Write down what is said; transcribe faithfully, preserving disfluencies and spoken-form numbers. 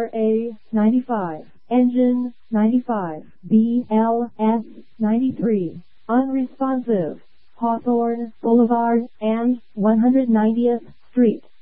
R A ninety-five, Engine ninety-five, B L S ninety-three, Unresponsive, Hawthorne Boulevard and one hundred ninetieth Street.